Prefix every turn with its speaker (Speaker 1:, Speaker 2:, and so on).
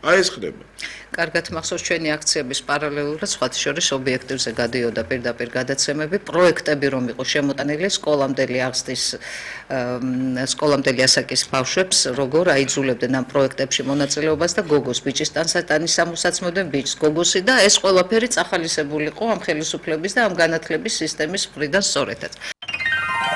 Speaker 1: აი ეს ხდება.
Speaker 2: კარგად მახსოვს ჩვენი აქციების პარალელურად სხვათა შორის ობიექტივზე გადიოდა პირდაპირ გადაცემები, პროექტები რომ იყო შემოტანილი სკოლამდელი აღზრდის სკოლამდელი ასაკის ბავშვებს, როგორ აიძულებდნენ ამ პროექტებში მონაწილეობას და გოგოს ბიჭის ტანსატანის სამოსაცმოდენ ბიჭს გოგოსი და ეს ყველაფერი წახალისებული იყო ამ ხელისუფლების და ამ განათლების სისტემის მხრიდან სწორედაც.